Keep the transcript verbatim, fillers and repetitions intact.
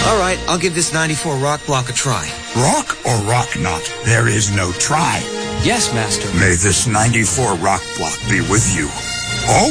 All right, I'll give this ninety-four rock block a try. Rock or rock not? There is no try. Yes, Master. May this ninety-four rock block be with you.